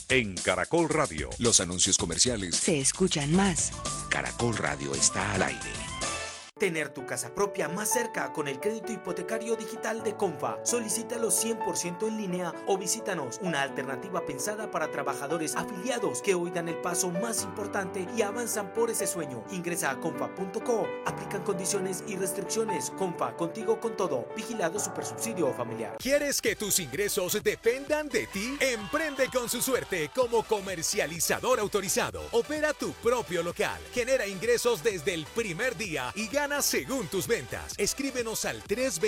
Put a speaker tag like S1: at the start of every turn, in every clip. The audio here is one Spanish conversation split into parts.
S1: En Caracol Radio,
S2: Los anuncios comerciales
S3: se escuchan más.
S2: Caracol Radio está al aire.
S4: Tener tu casa propia más cerca con el crédito hipotecario digital de Comfa. Solicítalo 100% en línea o visítanos, una alternativa pensada para trabajadores afiliados que hoy dan el paso más importante y avanzan por ese sueño. Ingresa a comfa.co. Aplican condiciones y restricciones. Comfa, contigo con todo. Vigilado Supersubsidio Familiar.
S5: ¿Quieres que tus ingresos dependan de ti? Emprende con su suerte como comercializador autorizado. Opera tu propio local. Genera ingresos desde el primer día y gana según tus ventas. Escríbenos al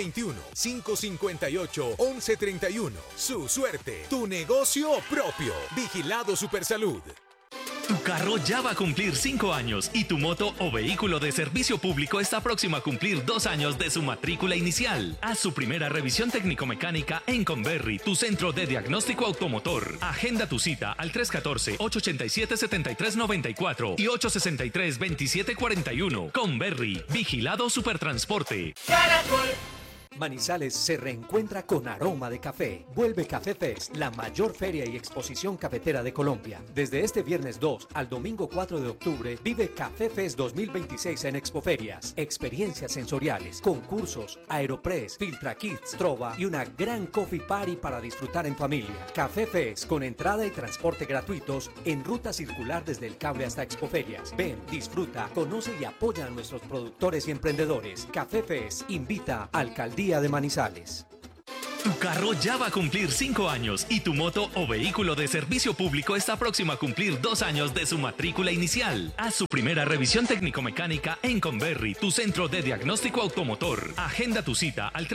S5: 321-558-1131. Su suerte, tu negocio propio. Vigilado Supersalud.
S6: Tu carro ya va a cumplir 5 años y tu moto o vehículo de servicio público está próximo a cumplir 2 años de su matrícula inicial. Haz su primera revisión técnico-mecánica en Conberry, tu centro de diagnóstico automotor. Agenda tu cita al 314-887-7394 y 863-2741. Conberry, vigilado Supertransporte.
S7: Caracol. Manizales se reencuentra con aroma de café. Vuelve Café Fest, la mayor feria y exposición cafetera de Colombia. Desde este viernes 2 al domingo 4 de octubre, vive Café Fest 2026 en Expoferias. Experiencias sensoriales, concursos, Aeropress, Filtra Kids, Trova y una gran coffee party para disfrutar en familia. Café Fest con entrada y transporte gratuitos en ruta circular desde el cable hasta Expoferias. Ven, disfruta, conoce y apoya a nuestros productores y emprendedores. Café Fest invita a Alcaldía de Manizales.
S6: Tu carro ya va a cumplir 5 años y tu moto o vehículo de servicio público está próximo a cumplir 2 años de su matrícula inicial. Haz su primera revisión técnico-mecánica en Conberry, tu centro de diagnóstico automotor. Agenda tu cita al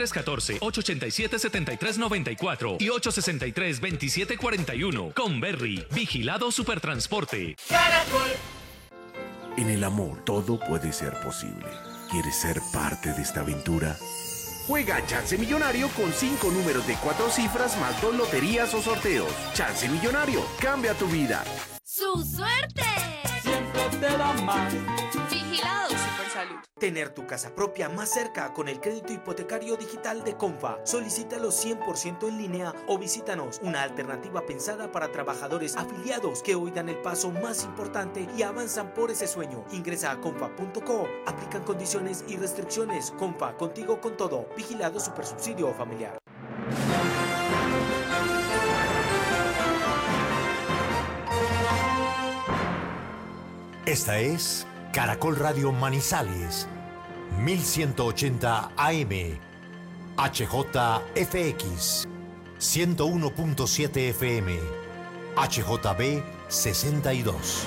S6: 314-887-7394 y 863-2741. Conberry, vigilado Supertransporte.
S8: Caracol. En el amor todo puede ser posible. ¿Quieres ser parte de esta aventura? Juega Chance Millonario con 5 números de 4 cifras más 2 loterías o sorteos. Chance Millonario, cambia tu vida.
S9: ¡Su suerte!
S10: Siempre te da más.
S9: Vigilado Supersalud.
S4: Tener tu casa propia más cerca con el crédito hipotecario digital de Comfa. Solicítalo 100% en línea o visítanos, una alternativa pensada para trabajadores afiliados que hoy dan el paso más importante y avanzan por ese sueño. Ingresa a comfa.co. Aplican condiciones y restricciones. Comfa, contigo con todo. Vigilado Supersubsidio Familiar.
S11: Esta es Caracol Radio Manizales, 1180 AM, HJFX, 101.7 FM, HJB 62.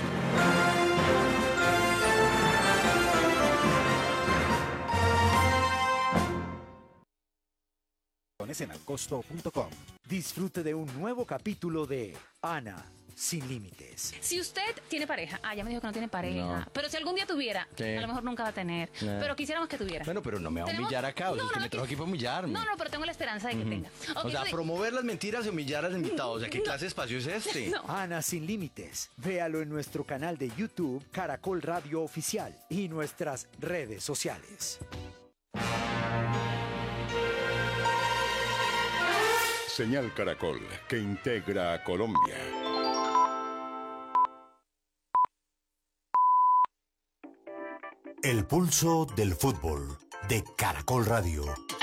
S12: En alcosto.com. Disfrute de un nuevo capítulo de Ana sin límites.
S13: Si usted tiene pareja, ya me dijo que no tiene pareja, no. Pero si algún día tuviera, a lo mejor nunca va a tener, pero quisiéramos que tuviera.
S14: Bueno, pero no me va a humillar acá, o sea, usted me trajo aquí para humillarme.
S13: No, pero tengo la esperanza de que tenga.
S14: Okay, o sea, promover las mentiras y humillar al invitado, o sea, ¿qué clase de espacio es este?
S12: Ana sin límites. Véalo en nuestro canal de YouTube, Caracol Radio Oficial, y nuestras redes sociales.
S1: Señal Caracol, que integra a Colombia.
S11: El pulso del fútbol de Caracol Radio.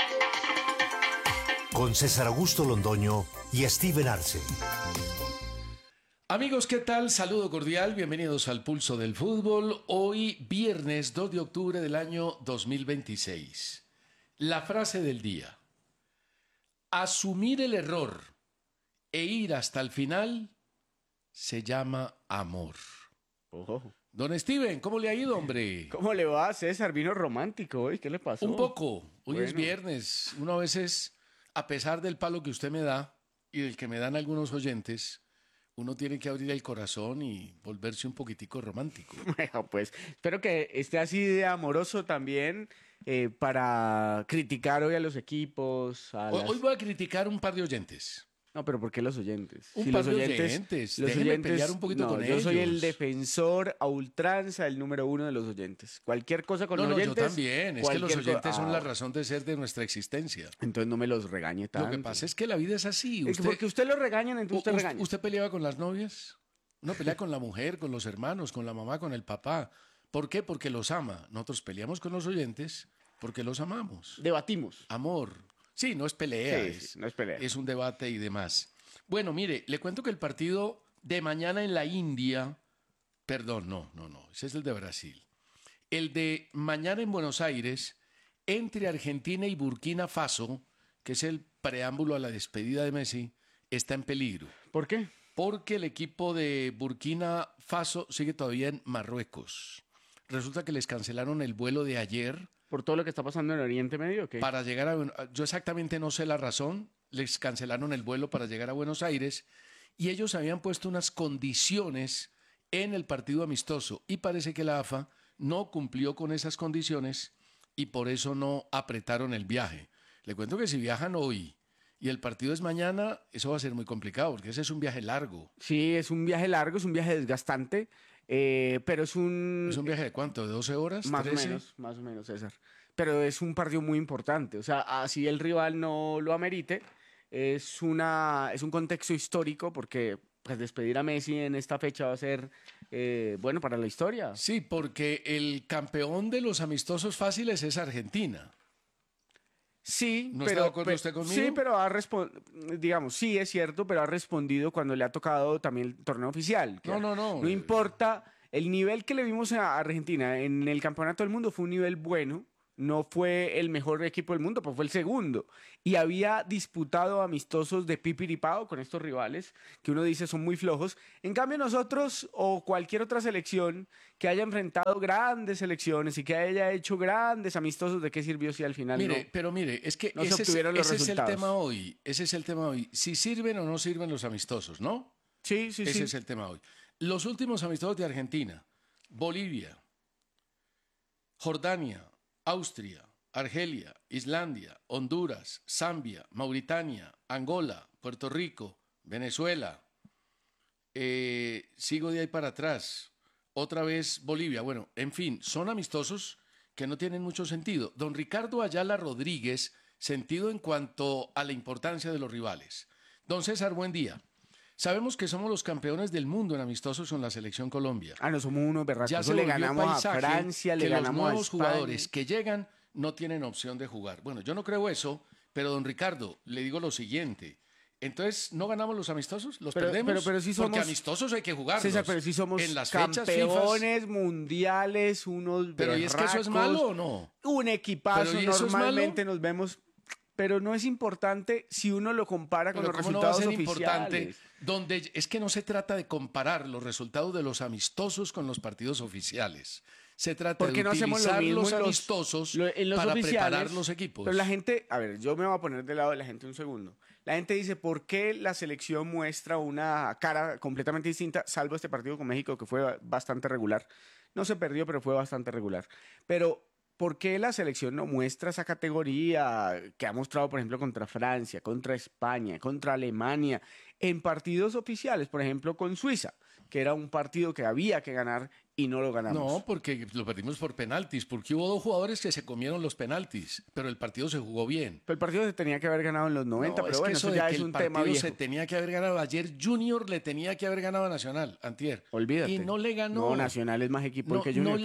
S11: Con César Augusto Londoño y Steven Arce.
S15: Amigos, ¿qué tal? Saludo cordial, bienvenidos al Pulso del Fútbol. Hoy, viernes 2 de octubre del año 2026. La frase del día. Asumir el error e ir hasta el final se llama amor. Don Steven, ¿cómo le ha ido, hombre?
S16: ¿Cómo le va, César? Vino romántico hoy, ¿qué le pasó?
S15: Un poco. Hoy es viernes. Uno a veces, a pesar del palo que usted me da y del que me dan algunos oyentes, uno tiene que abrir el corazón y volverse un poquitico romántico.
S16: Bueno, pues espero que esté así de amoroso también para criticar hoy a los equipos.
S15: Hoy voy a criticar un par de oyentes.
S16: No, pero ¿por qué los oyentes?
S15: Un par de oyentes. Déjenme pelear un poquito con ellos.
S16: Yo soy el defensor a ultranza, el número uno de los oyentes. Cualquier cosa con los oyentes...
S15: No, yo también. Es que los oyentes son la razón de ser de nuestra existencia.
S16: Entonces no me los regañe tanto.
S15: Lo que pasa es que la vida es así.
S16: Porque usted lo regañan, entonces usted regaña.
S15: ¿Usted peleaba con las novias? No, pelea con la mujer, con los hermanos, con la mamá, con el papá. ¿Por qué? Porque los ama. Nosotros peleamos con los oyentes porque los amamos.
S16: Debatimos.
S15: Amor. Sí, no es pelea.
S16: Sí, no es pelea.
S15: Es un debate y demás. Bueno, mire, le cuento que el partido de mañana en la India, perdón, no, ese es el de Brasil. El de mañana en Buenos Aires, entre Argentina y Burkina Faso, que es el preámbulo a la despedida de Messi, está en peligro.
S16: ¿Por qué?
S15: Porque el equipo de Burkina Faso sigue todavía en Marruecos. Resulta que les cancelaron el vuelo de ayer.
S16: ¿Por todo lo que está pasando en Oriente Medio o qué?
S15: Para llegar a... Yo exactamente no sé la razón. Les cancelaron el vuelo para llegar a Buenos Aires y ellos habían puesto unas condiciones en el partido amistoso y parece que la AFA no cumplió con esas condiciones y por eso no apretaron el viaje. Le cuento que si viajan hoy y el partido es mañana, eso va a ser muy complicado porque ese es un viaje largo.
S16: Sí, es un viaje largo, es un viaje desgastante, pero es un...
S15: ¿Es un viaje de cuánto? ¿De 12 horas?
S16: Más
S15: 13?
S16: Más o menos, César. Pero es un partido muy importante, o sea, así el rival no lo amerite. Es un contexto histórico porque pues, despedir a Messi en esta fecha va a ser bueno para la historia.
S15: Sí, porque el campeón de los amistosos fáciles es Argentina.
S16: Sí,
S15: ¿No está de acuerdo usted conmigo?
S16: Sí, pero digamos, sí es cierto, pero ha respondido cuando le ha tocado también el torneo oficial.
S15: No.
S16: No importa, el nivel que le vimos a Argentina en el Campeonato del Mundo fue un nivel bueno. No fue el mejor equipo del mundo, pues fue el segundo. Y había disputado amistosos de pipiripao con estos rivales que uno dice son muy flojos. En cambio nosotros o cualquier otra selección que haya enfrentado grandes selecciones y que haya hecho grandes amistosos, ¿de qué sirvió si al final
S15: Pero mire, es que
S16: no se obtuvieron los
S15: ese
S16: resultados?
S15: Ese es el tema hoy. Si sirven o no sirven los amistosos, ¿no?
S16: Sí.
S15: Ese es el tema hoy. Los últimos amistosos de Argentina, Bolivia, Jordania, Austria, Argelia, Islandia, Honduras, Zambia, Mauritania, Angola, Puerto Rico, Venezuela. Sigo de ahí para atrás. Otra vez Bolivia. Bueno, en fin, son amistosos que no tienen mucho sentido. Don Ricardo Ayala Rodríguez, sentido en cuanto a la importancia de los rivales. Don César, buen día. Sabemos que somos los campeones del mundo en amistosos con la selección Colombia.
S16: No somos unos berracos.
S15: Ya se
S16: le ganamos a Francia, le ganamos a España.
S15: Los nuevos jugadores que llegan no tienen opción de jugar. Bueno, yo no creo eso, pero don Ricardo, le digo lo siguiente. Entonces, ¿no ganamos los amistosos? ¿Los perdemos?
S16: Pero sí somos,
S15: porque amistosos hay que jugarlos.
S16: César, pero sí somos
S15: en las
S16: campeones mundiales, unos
S15: Pero
S16: berracos,
S15: ¿y es que eso es malo o no?
S16: Un equipazo, normalmente nos vemos... Pero no es importante si uno lo compara con los resultados oficiales.
S15: Donde es que no se trata de comparar los resultados de los amistosos con los partidos oficiales. Se trata de utilizar los amistosos para preparar los equipos.
S16: Pero la gente, a ver, yo me voy a poner del lado de la gente un segundo. La gente dice, ¿por qué la selección muestra una cara completamente distinta, salvo este partido con México que fue bastante regular? No se perdió, pero fue bastante regular. Pero ¿por qué la selección no muestra esa categoría que ha mostrado, por ejemplo, contra Francia, contra España, contra Alemania, en partidos oficiales, por ejemplo, con Suiza, que era un partido que había que ganar y no lo ganamos?
S15: No, porque lo perdimos por penaltis, porque hubo 2 jugadores que se comieron los penaltis, pero el partido se jugó bien.
S16: Pero el partido se tenía que haber ganado en los 90,
S15: no,
S16: pero bueno, eso ya es un tema viejo.
S15: Se tenía que haber ganado. Ayer Junior le tenía que haber ganado a Nacional, antier.
S16: Olvídate.
S15: Y no le ganó.
S16: No, Nacional es más equipo que Junior.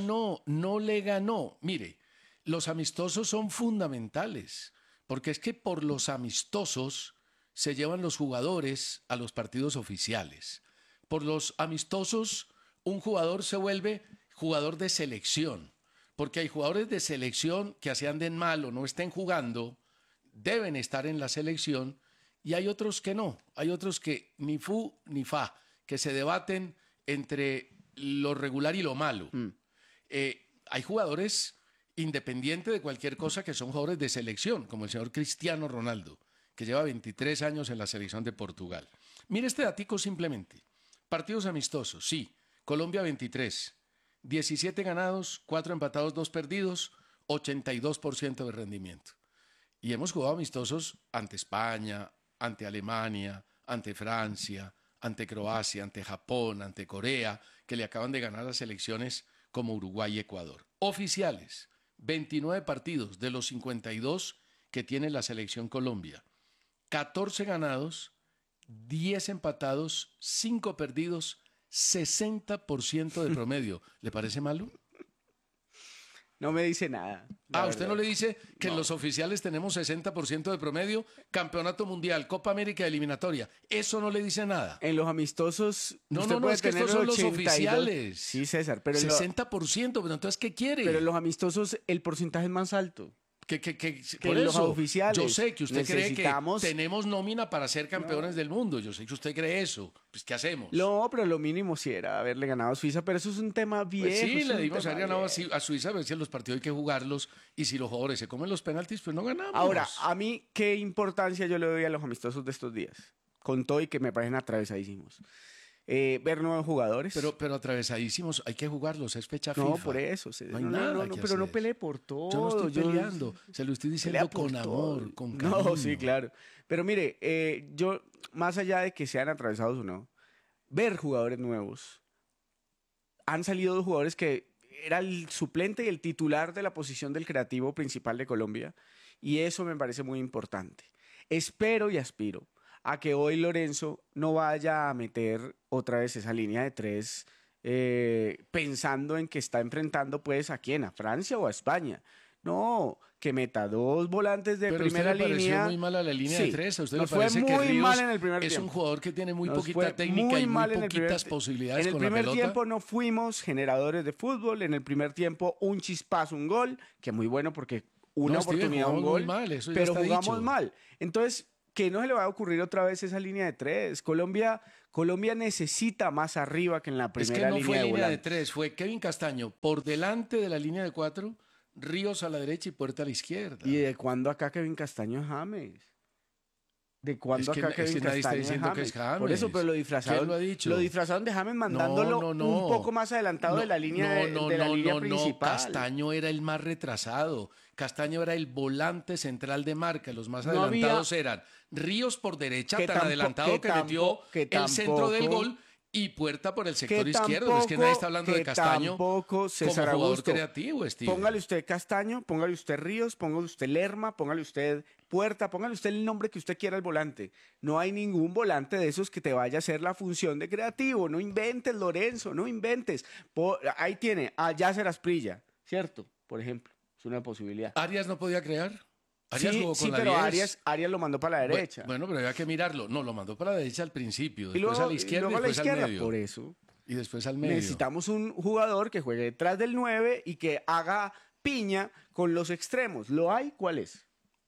S15: No le ganó. Mire, los amistosos son fundamentales, porque es que por los amistosos se llevan los jugadores a los partidos oficiales. Por los amistosos, un jugador se vuelve jugador de selección, porque hay jugadores de selección que así anden mal o no estén jugando, deben estar en la selección, y hay otros que no, hay otros que ni fu ni fa, que se debaten entre lo regular y lo malo. Hay jugadores independiente de cualquier cosa que son jugadores de selección, como el señor Cristiano Ronaldo, que lleva 23 años en la selección de Portugal. Mire este datico simplemente. Partidos amistosos, sí. Colombia 23, 17 ganados, 4 empatados, 2 perdidos, 82% de rendimiento. Y hemos jugado amistosos ante España, ante Alemania, ante Francia, ante Croacia, ante Japón, ante Corea, que le acaban de ganar las selecciones como Uruguay y Ecuador. Oficiales, 29 partidos de los 52 que tiene la selección Colombia. 14 ganados, 10 empatados, 5 perdidos, 60% de promedio. ¿Le parece malo?
S16: No me dice nada.
S15: ¿Usted no le dice que en los oficiales tenemos 60% de promedio? Campeonato Mundial, Copa América, eliminatoria. ¿Eso no le dice nada?
S16: En los amistosos...
S15: No,
S16: puede
S15: es que
S16: tener
S15: estos son los
S16: 82.
S15: oficiales.
S16: Sí, César, pero...
S15: 60%, pero entonces, ¿qué quiere?
S16: Pero en los amistosos el porcentaje es más alto.
S15: Que
S16: por
S15: en
S16: los oficiales.
S15: Yo sé que usted cree que tenemos nómina para ser campeones del mundo. Yo sé que usted cree eso. Pues, ¿qué hacemos?
S16: No, pero lo mínimo sí era haberle ganado a Suiza, pero eso es un tema viejo.
S15: Pues sí, le dimos haber ganado a Suiza, a ver si en los partidos hay que jugarlos y si los jugadores se comen los penaltis, pues no ganamos.
S16: Ahora, a mí, ¿qué importancia yo le doy a los amistosos de estos días? Con todo y que me parecen atravesadísimos. Ver nuevos jugadores.
S15: Pero atravesadísimos, hay que jugarlos, es fecha FIFA.
S16: No, por eso.
S15: No hay nada que
S16: pero no
S15: hacer.
S16: pelee por todo.
S15: Yo no estoy peleando, se lo estoy diciendo con amor, con cariño.
S16: No, sí, claro. Pero mire, yo, más allá de que sean atravesados o no, ver jugadores nuevos. Han salido dos jugadores que era el suplente y el titular de la posición del creativo principal de Colombia, y eso me parece muy importante. Espero y aspiro a que hoy Lorenzo no vaya a meter otra vez esa línea de 3 pensando en que está enfrentando pues a quién, a Francia o a España. No, que meta 2 volantes de primera línea.
S15: ¿Pero a usted le pareció muy mala la línea de 3? ¿A usted le parece
S16: fue
S15: que
S16: muy
S15: Ríos
S16: mal en el primer tiempo?
S15: Es un jugador que tiene muy poquita técnica y muy poquitas posibilidades con la pelota.
S16: En el primer tiempo no fuimos generadores de fútbol. En el primer tiempo un chispazo, un gol, que muy bueno porque una oportunidad, un gol, pero jugamos mal. Entonces, que no se le va a ocurrir otra vez esa línea de 3. Colombia necesita más arriba que en la primera línea de volantes. Es que no fue línea de
S15: 3, fue Kevin Castaño por delante de la línea de 4, Ríos a la derecha y Puerta a la izquierda.
S16: ¿Y de cuándo acá Kevin Castaño es James? ¿De cuándo acá Kevin Castaño es James? Por eso, pero lo disfrazaron.
S15: ¿Quién lo ha dicho?
S16: Lo disfrazaron de James mandándolo un poco más adelantado de la línea principal.
S15: Castaño era el más retrasado. Castaño era el volante central de marca. Los más adelantados eran Ríos por derecha, tan adelantado que metió el centro del gol, y Puerta por el sector izquierdo. Es que nadie está hablando de Castaño
S16: tampoco, César
S15: como jugador
S16: Augusto,
S15: creativo, Steve.
S16: Póngale usted Castaño, póngale usted Ríos, póngale usted Lerma, póngale usted Puerta, póngale usted el nombre que usted quiera al volante. No hay ningún volante de esos que te vaya a hacer la función de creativo. No inventes, Lorenzo, no inventes. Ahí tiene a Yasser Asprilla, ¿cierto? Por ejemplo, es una posibilidad.
S15: ¿Arias no podía crear? Arias jugó con la
S16: pero
S15: 10.
S16: Arias lo mandó para la derecha.
S15: Bueno, pero había que mirarlo. No, lo mandó para la derecha al principio, después a la izquierda y después al medio.
S16: Por eso.
S15: Y después al medio.
S16: Necesitamos un jugador que juegue detrás del 9 y que haga piña con los extremos. ¿Lo hay? ¿Cuál es?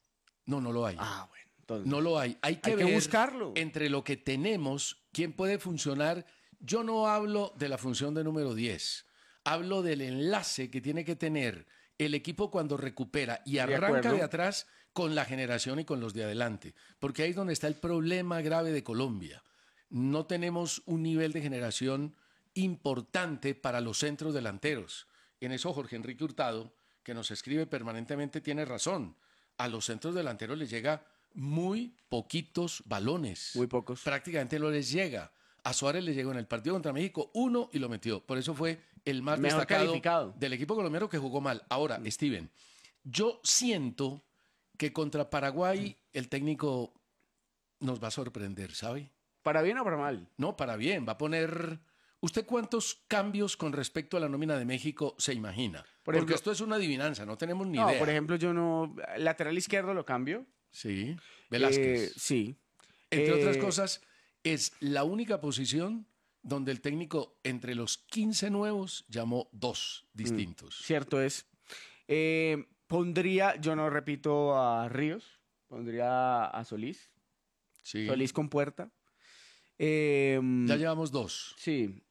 S15: No lo hay.
S16: Bueno. Entonces,
S15: no lo hay. Hay que ver
S16: buscarlo.
S15: Entre lo que tenemos, quién puede funcionar. Yo no hablo de la función de número 10. Hablo del enlace que tiene que tener el equipo cuando recupera y arranca de atrás con la generación y con los de adelante. Porque ahí es donde está el problema grave de Colombia. No tenemos un nivel de generación importante para los centros delanteros. En eso Jorge Enrique Hurtado, que nos escribe permanentemente, tiene razón. A los centros delanteros les llega muy poquitos balones.
S16: Muy pocos.
S15: Prácticamente no les llega. A Suárez le llegó en el partido contra México 1 y lo metió. Por eso fue el más
S16: mejor
S15: destacado
S16: calificado
S15: del equipo colombiano que jugó mal. Ahora, Steven, yo siento que contra Paraguay el técnico nos va a sorprender, ¿sabe?
S16: ¿Para bien o para mal?
S15: No, para bien. Va a poner... ¿Usted cuántos cambios con respecto a la nómina de México se imagina? Porque esto es una adivinanza, no tenemos ni idea.
S16: Por ejemplo, yo no... Lateral izquierdo lo cambio.
S15: Sí. Velázquez.
S16: Sí.
S15: Entre otras cosas, es la única posición donde el técnico, entre los 15 nuevos, llamó 2 distintos.
S16: Cierto es. Pondría, yo no repito a Ríos, pondría a Solís.
S15: Sí.
S16: Solís con Puerta.
S15: Ya llevamos 2.
S16: Sí.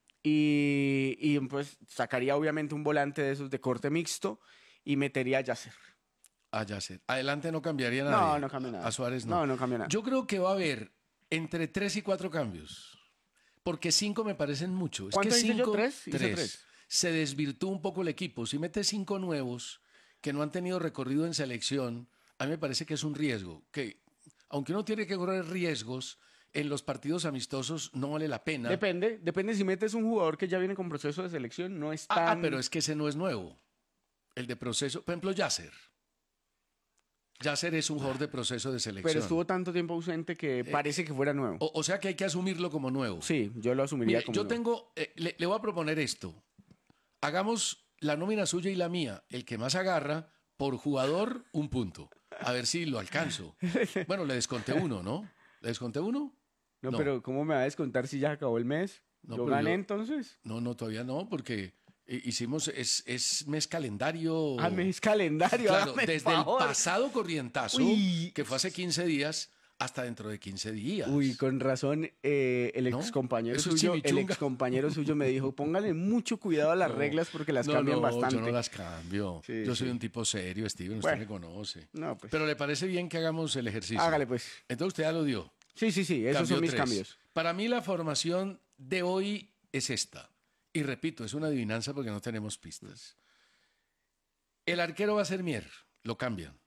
S16: Y pues sacaría obviamente un volante de esos de corte mixto y metería a Yasser.
S15: A Yasser. Adelante no cambiaría nada.
S16: No cambia nada.
S15: A Suárez no.
S16: No cambia nada.
S15: Yo creo que va a haber entre 3 y 4 cambios. Porque 5 me parecen mucho.
S16: ¿Cuánto
S15: es que
S16: hice yo?
S15: 3.
S16: 3.
S15: Se desvirtúa un poco el equipo. Si mete 5 nuevos que no han tenido recorrido en selección, a mí me parece que es un riesgo. aunque uno tiene que correr riesgos, en los partidos amistosos no vale la pena.
S16: Depende si metes un jugador que ya viene con proceso de selección, no es tan...
S15: pero es que ese no es nuevo. El de proceso, por ejemplo, Yasser. Yasser es un jugador de proceso de selección.
S16: Pero estuvo tanto tiempo ausente que parece que fuera nuevo.
S15: O sea que hay que asumirlo como nuevo.
S16: Sí, yo lo asumiría como nuevo.
S15: Tengo, le voy a proponer esto. Hagamos la nómina suya y la mía. El que más agarra, por jugador, 1 punto. A ver si lo alcanzo. Bueno, le desconté 1, ¿no? ¿Le desconté 1?
S16: No, pero ¿cómo me va a descontar si ya acabó el mes?
S15: No,
S16: ¿Yo gané entonces?
S15: No, todavía no, porque hicimos, es mes calendario.
S16: Mes calendario.
S15: Claro, desde el pasado corrientazo, que fue hace 15 días, hasta dentro de 15 días.
S16: Con razón, el excompañero suyo me dijo, póngale mucho cuidado a las reglas porque las cambian bastante.
S15: Yo no las cambio. Sí, yo soy un tipo serio, Steven, usted me conoce.
S16: Pues.
S15: Pero ¿le parece bien que hagamos el ejercicio?
S16: Hágale, pues.
S15: Entonces usted ya lo dio.
S16: Sí, esos son mis cambios.
S15: Para mí la formación de hoy es esta. Y repito, es una adivinanza porque no tenemos pistas. El arquero va a ser Mier, lo cambian.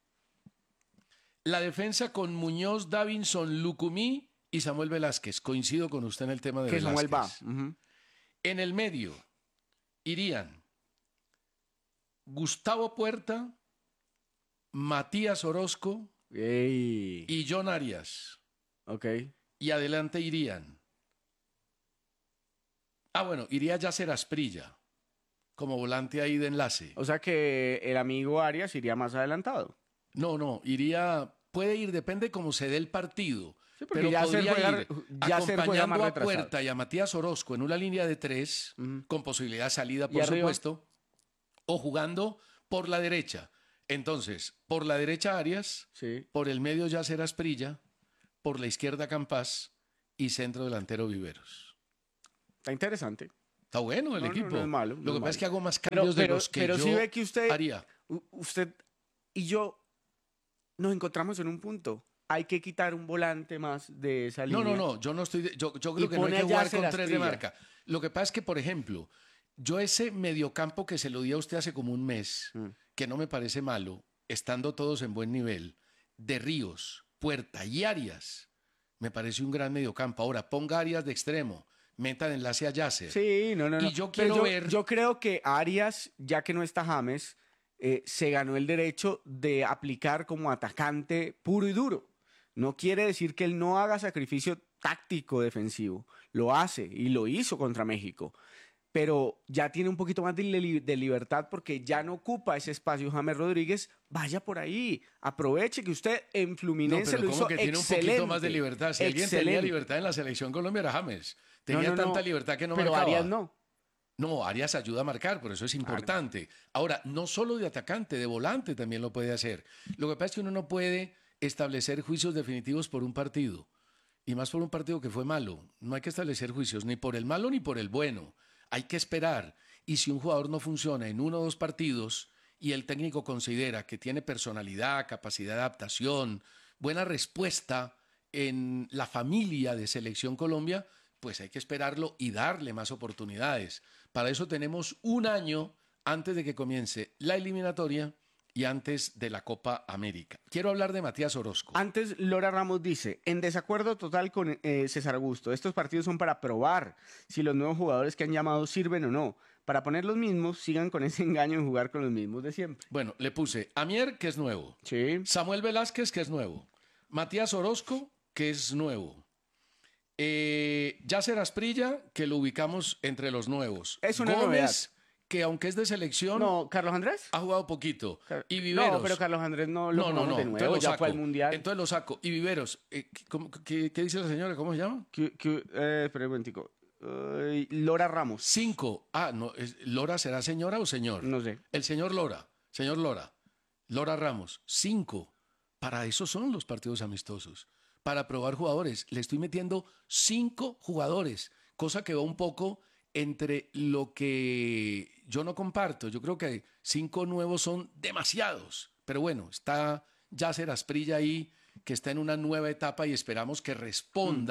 S15: La defensa con Muñoz, Davinson, Lucumí y Samuel Velázquez. Coincido con usted en el tema de Velázquez.
S16: Samuel va.
S15: En el medio irían Gustavo Puerta, Matías Orozco y John Arias.
S16: Ok.
S15: Y adelante irían. Iría Yasser Asprilla como volante ahí de enlace.
S16: O sea que el amigo Arias iría más adelantado.
S15: No, iría, puede ir, depende cómo se dé el partido.
S16: Sí, porque
S15: pero
S16: podría
S15: ir acompañando
S16: a
S15: Puerta y a Matías Orozco en una línea de 3, con posibilidad de salida, por supuesto, o jugando por la derecha. Entonces, por la derecha Arias, por el medio Yasser Asprilla, por la izquierda Campás y centro delantero Viveros.
S16: Está interesante.
S15: Está bueno el equipo.
S16: No es malo.
S15: Lo que pasa es que hago más cambios de los que yo
S16: sí ve que usted
S15: haría.
S16: Usted y yo nos encontramos en un punto. Hay que quitar un volante más de esa línea.
S15: No. Yo no estoy. Yo creo que no hay que jugar con 3 de marca. Lo que pasa es que, por ejemplo, yo ese mediocampo que se lo di a usted hace como un mes, que no me parece malo, estando todos en buen nivel, de Ríos, Puerta y Arias, me parece un gran mediocampo. Ahora, ponga Arias de extremo, meta de enlace a Yasser.
S16: Sí, no.
S15: Y yo quiero ver...
S16: Yo creo que Arias, ya que no está James, se ganó el derecho de aplicar como atacante puro y duro. No quiere decir que él no haga sacrificio táctico defensivo. Lo hace y lo hizo contra México. Pero ya tiene un poquito más de libertad porque ya no ocupa ese espacio James Rodríguez. Vaya por ahí, aproveche que usted en Fluminense lo hizo
S15: que tiene
S16: excelente.
S15: Un poquito más de libertad. Si alguien tenía libertad en la selección Colombia era James. Tenía tanta libertad que no marcaba.
S16: Pero Arias no.
S15: No, Arias ayuda a marcar, por eso es importante. Ahora, no solo de atacante, de volante también lo puede hacer. Lo que pasa es que uno no puede establecer juicios definitivos por un partido. Y más por un partido que fue malo. No hay que establecer juicios ni por el malo ni por el bueno. Hay que esperar. Y si un jugador no funciona en 1 o 2 partidos y el técnico considera que tiene personalidad, capacidad de adaptación, buena respuesta en la familia de Selección Colombia, pues hay que esperarlo y darle más oportunidades. Para eso tenemos 1 año antes de que comience la eliminatoria y antes de la Copa América. Quiero hablar de Matías Orozco.
S16: Antes, Lora Ramos dice, en desacuerdo total con César Augusto, estos partidos son para probar si los nuevos jugadores que han llamado sirven o no. Para poner los mismos, sigan con ese engaño en jugar con los mismos de siempre.
S15: Bueno, le puse a Mier, que es nuevo.
S16: Sí.
S15: Samuel Velázquez, que es nuevo. Matías Orozco, que es nuevo. Yasser Asprilla, que lo ubicamos entre los nuevos.
S16: Es una
S15: Gómez,
S16: novedad.
S15: que aunque es de selección...
S16: No, ¿Carlos Andrés?
S15: Ha jugado poquito. Y Viveros...
S16: No, pero Carlos Andrés no lo ponemos de nuevo,
S15: entonces
S16: ya fue al Mundial.
S15: Entonces lo saco. Y Viveros, ¿qué dice la señora? ¿Cómo se llama?
S16: Espera un momentico. Lora Ramos.
S15: 5. No, ¿Lora será señora o señor?
S16: No sé.
S15: El señor Lora. Señor Lora. Lora Ramos. 5. Para eso son los partidos amistosos. Para probar jugadores. Le estoy metiendo 5 jugadores. Cosa que va un poco entre lo que yo no comparto. Yo creo que 5 nuevos son demasiados. Pero bueno, está Yasser Asprilla ahí, que está en una nueva etapa y esperamos que responda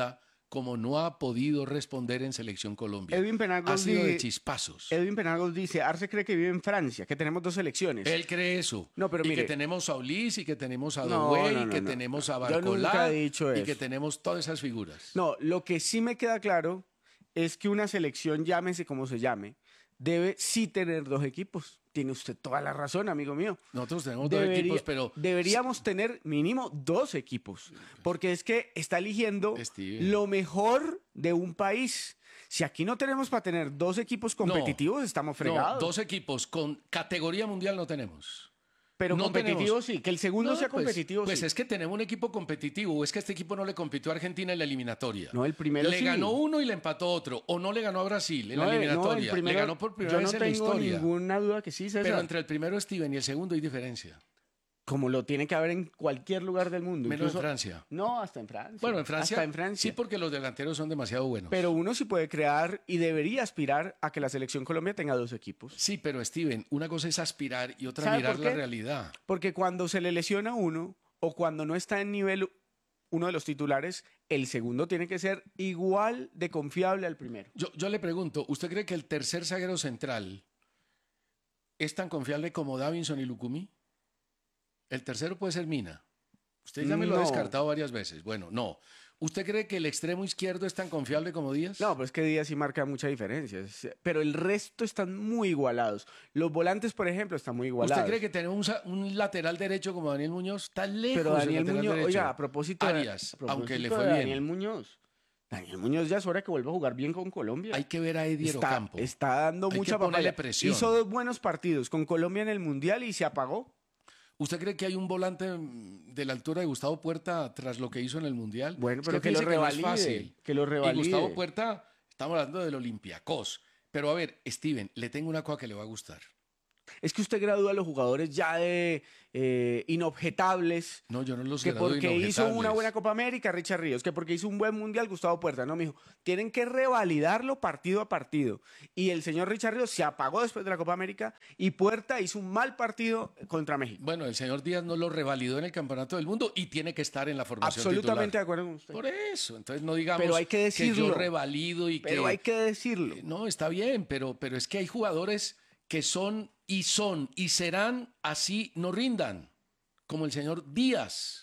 S15: como no ha podido responder en Selección Colombia.
S16: Edwin Penagos
S15: ha sido de chispazos.
S16: Edwin Penagos dice, Arce cree que vive en Francia, que tenemos 2 selecciones.
S15: Él cree eso.
S16: No, pero mire,
S15: que tenemos a Ulis, y que tenemos a Doué, y que tenemos a Barcolá,
S16: yo nunca he dicho eso.
S15: Y que tenemos todas esas figuras.
S16: No, lo que sí me queda claro es que una selección, llámese como se llame, debe sí tener 2 equipos. Tiene usted toda la razón, amigo mío.
S15: Nosotros tenemos 2 equipos, pero...
S16: Deberíamos tener mínimo 2 equipos, porque es que está eligiendo lo mejor de un país. Si aquí no tenemos para tener 2 equipos competitivos, estamos fregados.
S15: No, 2 equipos con categoría mundial no tenemos.
S16: Pero
S15: no
S16: competitivo
S15: tenemos.
S16: Sí, que el segundo sea competitivo
S15: pues
S16: sí.
S15: Es que tenemos un equipo competitivo, es que este equipo no le compitió a Argentina en la eliminatoria.
S16: No, el primero
S15: le
S16: sí.
S15: ganó uno y le empató otro, o no le ganó a Brasil en la eliminatoria.
S16: El primero,
S15: le ganó por primera vez en la historia.
S16: Yo no tengo ninguna duda que sí, César.
S15: Pero entre el primero Steven y el segundo hay diferencia.
S16: Como lo tiene que haber en cualquier lugar del mundo.
S15: Menos en Francia.
S16: No, hasta en Francia.
S15: Bueno, en Francia.
S16: Hasta en Francia.
S15: Sí, porque los delanteros son demasiado buenos.
S16: Pero uno sí puede crear y debería aspirar a que la Selección Colombia tenga 2 equipos.
S15: Sí, pero Steven, una cosa es aspirar y otra mirar la realidad.
S16: Porque cuando se le lesiona uno o cuando no está en nivel uno de los titulares, el segundo tiene que ser igual de confiable al primero.
S15: Yo le pregunto, ¿usted cree que el tercer zaguero central es tan confiable como Davinson y Lucumí? El tercero puede ser Mina. Usted ya me lo ha descartado varias veces. Bueno, no. ¿Usted cree que el extremo izquierdo es tan confiable como Díaz?
S16: No, pues que Díaz sí marca mucha diferencia. Pero el resto están muy igualados. Los volantes, por ejemplo, están muy igualados.
S15: ¿Usted cree que tenemos un lateral derecho como Daniel Muñoz? Está lejos.
S16: Pero Daniel
S15: del
S16: Muñoz,
S15: derecho.
S16: oiga, a propósito
S15: Arias, aunque le fue
S16: de
S15: bien.
S16: Daniel Muñoz ya es hora que vuelva a jugar bien con Colombia.
S15: Hay que ver a Eddie Ocampo.
S16: Está dando mucha papaya.
S15: Presión.
S16: Hizo 2 buenos partidos con Colombia en el Mundial y se apagó.
S15: ¿Usted cree que hay un volante de la altura de Gustavo Puerta tras lo que hizo en el Mundial?
S16: Bueno, pero que lo revalide. Que lo revalide.
S15: Y Gustavo Puerta, estamos hablando del Olympiacos. Pero a ver, Steven, le tengo una cosa que le va a gustar.
S16: Es que usted gradúa a los jugadores ya de inobjetables.
S15: No, yo no los
S16: que
S15: gradúo
S16: porque
S15: inobjetables.
S16: hizo una buena Copa América, Richard Ríos, que porque hizo un buen Mundial, Gustavo Puerta. No, mijo, tienen que revalidarlo partido a partido. Y el señor Richard Ríos se apagó después de la Copa América y Puerta hizo un mal partido contra México.
S15: Bueno, el señor Díaz no lo revalidó en el Campeonato del Mundo y tiene que estar en la formación
S16: Absolutamente
S15: titular.
S16: de acuerdo con usted.
S15: Por eso, entonces no digamos
S16: pero hay que decirlo.
S15: yo revalido y
S16: pero hay que decirlo.
S15: No, está bien, pero es que hay jugadores que son y serán así no rindan, como el señor Díaz.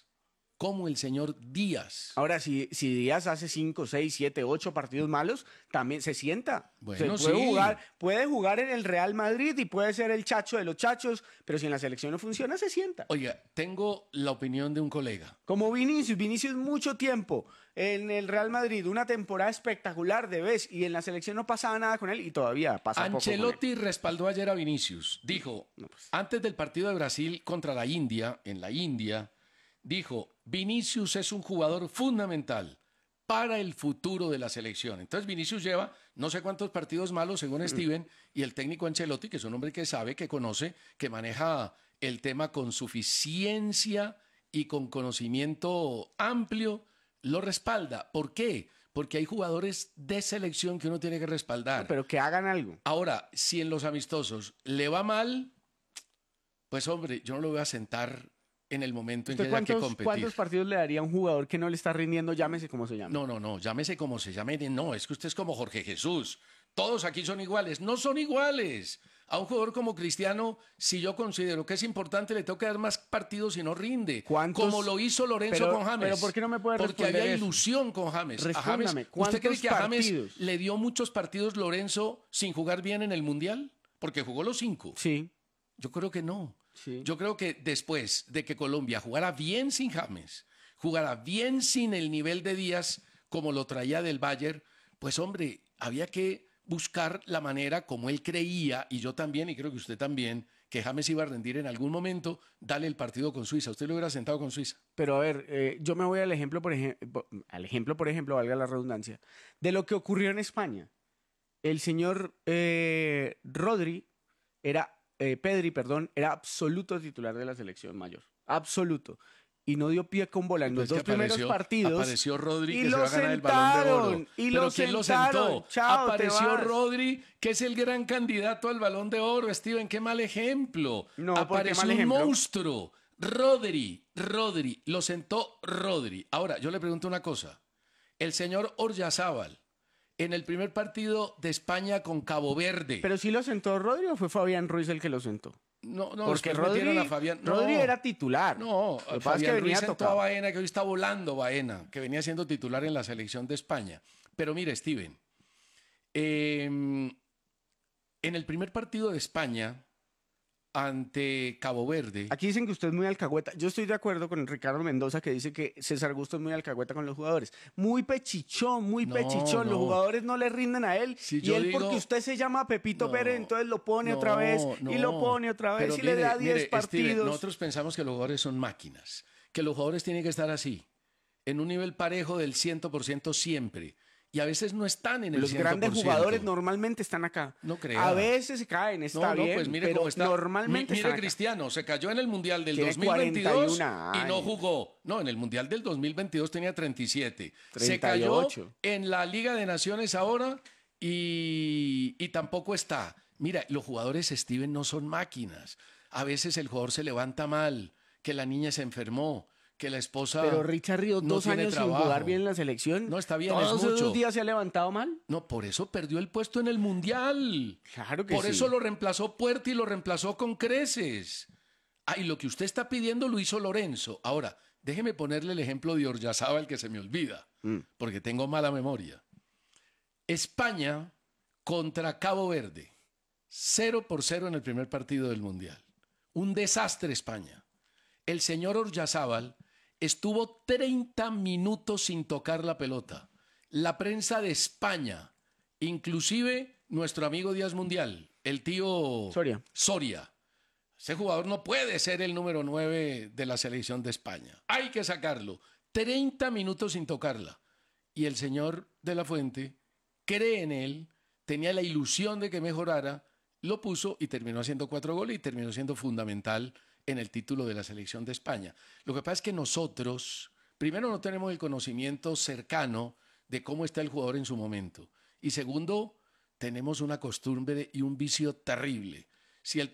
S16: Ahora, si Díaz hace 5, 6, 7, 8 partidos malos, también se sienta.
S15: Bueno,
S16: puede jugar en el Real Madrid y puede ser el chacho de los chachos, pero si en la selección no funciona, se sienta.
S15: Oiga, tengo la opinión de un colega.
S16: Como Vinicius mucho tiempo en el Real Madrid, una temporada espectacular de vez, y en la selección no pasaba nada con él y todavía pasa poco con él.
S15: Ancelotti respaldó ayer a Vinicius. Dijo, antes del partido de Brasil contra la India, en la India, dijo, Vinicius es un jugador fundamental para el futuro de la selección. Entonces Vinicius lleva no sé cuántos partidos malos según Steven, y el técnico Ancelotti, que es un hombre que sabe, que conoce, que maneja el tema con suficiencia y con conocimiento amplio, lo respalda. ¿Por qué? Porque hay jugadores de selección que uno tiene que respaldar.
S16: Pero que hagan algo.
S15: Ahora, si en los amistosos le va mal, pues hombre, yo no lo voy a sentar en el momento en que haya que competir.
S16: ¿Cuántos partidos le daría a un jugador que no le está rindiendo, llámese como se llame?
S15: No, llámese como se llame. No, es que usted es como Jorge Jesús. Todos aquí son iguales. No son iguales. A un jugador como Cristiano, si yo considero que es importante, le tengo que dar más partidos y no rinde. Como lo hizo Lorenzo con James.
S16: Pero ¿por qué no me puede responder
S15: Porque había
S16: eso?
S15: ilusión con James.
S16: Respóndame,
S15: ¿Usted cree que a James
S16: partidos?
S15: le dio muchos partidos Lorenzo sin jugar bien en el Mundial? Porque jugó los 5.
S16: Sí.
S15: Yo creo que no.
S16: Sí.
S15: Yo creo que después de que Colombia jugara bien sin James, jugara bien sin el nivel de Díaz como lo traía del Bayern, pues hombre, había que buscar la manera como él creía, y yo también, y creo que usted también, que James iba a rendir en algún momento, dale el partido con Suiza. Usted lo hubiera sentado con Suiza.
S16: Pero a ver, yo me voy al ejemplo, por ejemplo, valga la redundancia, de lo que ocurrió en España. El señor Pedri, era absoluto titular de la selección mayor. Absoluto. Y no dio pie con bola en los dos primeros partidos.
S15: Apareció Rodri,
S16: y
S15: que se va a ganar el Balón de Oro.
S16: ¿Pero
S15: quién lo sentó? Apareció Rodri, que es el gran candidato al Balón de Oro. Steven, qué mal ejemplo.
S16: No,
S15: apareció un monstruo. Rodri, lo sentó Rodri. Ahora, yo le pregunto una cosa. El señor Oryazábal, en el primer partido de España con Cabo Verde.
S16: ¿Pero sí lo sentó Rodri o fue Fabián Ruiz el que lo sentó?
S15: No,
S16: porque
S15: Rodri, a Fabián.
S16: Rodri era titular.
S15: No, Fabián Ruiz sentó a Baena, que hoy está volando Baena, que venía siendo titular en la selección de España. Pero mire, Steven, en el primer partido de España ante Cabo Verde.
S16: Aquí dicen que usted es muy alcahueta. Yo estoy de acuerdo con Ricardo Mendoza, que dice que César Augusto es muy alcahueta con los jugadores. Muy pechichón, muy pechichón. Los jugadores no le rinden a él.
S15: Si
S16: y él, porque usted se llama Pepito Pérez, entonces lo pone otra vez y lo pone otra vez.
S15: Pero
S16: y le da 10 partidos.
S15: Steven, nosotros pensamos que los jugadores son máquinas, que los jugadores tienen que estar así, en un nivel parejo del 100% siempre. Y a veces no están en el 100%.
S16: Los grandes jugadores normalmente están acá.
S15: No crea.
S16: A veces se caen, está bien,
S15: pues mire
S16: pero
S15: cómo está.
S16: Normalmente
S15: Mire
S16: están
S15: Cristiano, se cayó en el Mundial del
S16: Tiene
S15: 2022
S16: 41
S15: y no jugó. No, en el Mundial del 2022 tenía 37.
S16: 38.
S15: Se cayó en la Liga de Naciones ahora y tampoco está. Mira, los jugadores, Steven, no son máquinas. A veces el jugador se levanta mal, que la niña se enfermó, que la esposa.
S16: Pero Richard Ríos,
S15: no
S16: 2 años
S15: trabajo.
S16: sin jugar bien en la selección.
S15: No, está bien,
S16: ¿Todos
S15: es mucho.
S16: esos días se ha levantado mal?
S15: No, por eso perdió el puesto en el Mundial.
S16: Claro que
S15: por
S16: sí.
S15: eso lo reemplazó Puerta y lo reemplazó con creces. Ah, y lo que usted está pidiendo lo hizo Lorenzo. Ahora, déjeme ponerle el ejemplo de Oryazábal, que se me olvida, porque tengo mala memoria. España contra Cabo Verde. 0-0 en el primer partido del Mundial. Un desastre España. El señor Oryazábal estuvo 30 minutos sin tocar la pelota. La prensa de España, inclusive nuestro amigo Díaz Mundial, el tío Soria. Ese jugador no puede ser el número 9 de la selección de España. Hay que sacarlo. 30 minutos sin tocarla. Y el señor de la Fuente cree en él, tenía la ilusión de que mejorara, lo puso y terminó haciendo 4 goles y terminó siendo fundamental en el título de la selección de España. Lo que pasa es que nosotros, primero, no tenemos el conocimiento cercano de cómo está el jugador en su momento. Y segundo, tenemos una costumbre y un vicio terrible. Si el